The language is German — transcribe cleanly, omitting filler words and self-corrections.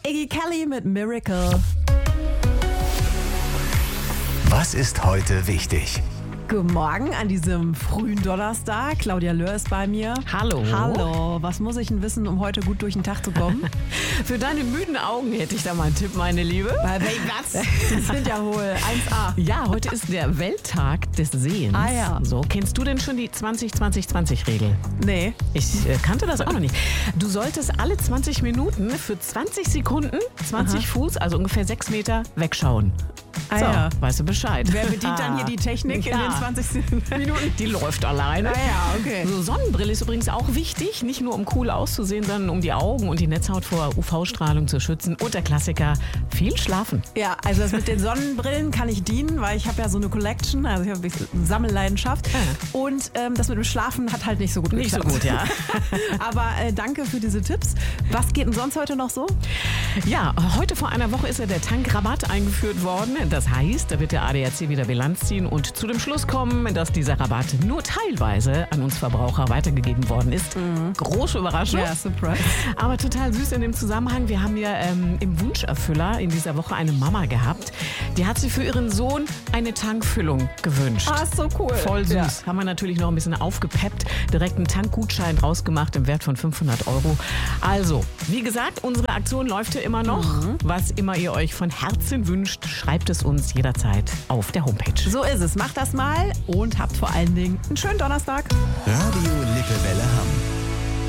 Iggy Kelly mit Miracle. Was ist heute wichtig? Guten Morgen an diesem frühen Donnerstag. Claudia Löhr ist bei mir. Hallo. Hallo. Was muss ich denn wissen, um heute gut durch den Tag zu kommen? Für deine müden Augen hätte ich da mal einen Tipp, meine Liebe. Was? Die sind ja wohl 1A. Ja, heute ist der Welttag des Sehens. Ah ja. So, kennst du denn schon die 20-20-20-Regel? Nee. Ich kannte das auch noch nicht. Du solltest alle 20 Minuten für 20 Sekunden 20 Fuß, also ungefähr 6 Meter, wegschauen. Ah So, ja. weißt du Bescheid. Wer bedient dann hier die Technik in den 20 Minuten? Die läuft alleine. Ah ja, okay. So, Sonnenbrille ist übrigens auch wichtig, nicht nur um cool auszusehen, sondern um die Augen und die Netzhaut vor UV-Strahlung zu schützen. Und der Klassiker, viel schlafen. Ja, also das mit den Sonnenbrillen kann ich dienen, weil ich habe ja so eine Collection, also ich habe eine Sammelleidenschaft. Und das mit dem Schlafen hat halt nicht so gut Nicht so geklappt. gut, ja. Aber danke für diese Tipps. Was geht denn sonst heute noch so? Ja, heute vor einer Woche ist ja der Tankrabatt eingeführt worden. Das heißt, da wird der ADAC wieder Bilanz ziehen und zu dem Schluss kommen, dass dieser Rabatt nur teilweise an uns Verbraucher weitergegeben worden ist. Große Überraschung. Ja, surprise. Aber total süß in dem Zusammenhang. Wir haben ja im Wunscherfüller in dieser Woche eine Mama gehabt. Die hat sich für ihren Sohn eine Tankfüllung gewünscht. Ah, ist so cool. Voll süß. Ja. Haben wir natürlich noch ein bisschen aufgepeppt. Direkt einen Tankgutschein rausgemacht im Wert von 500 €. Also, wie gesagt, unsere Aktion läuft ja immer noch. Was immer ihr euch von Herzen wünscht, schreibt es uns jederzeit auf der Homepage. So ist es. Macht das mal und habt vor allen Dingen einen schönen Donnerstag. Radio Lippewelle Hamburg.